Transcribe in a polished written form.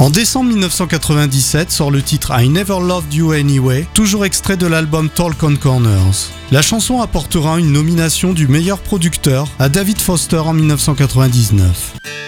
En décembre 1997 sort le titre I Never Loved You Anyway, toujours extrait de l'album Talk on Corners. La chanson apportera une nomination du meilleur producteur à David Foster en 1999.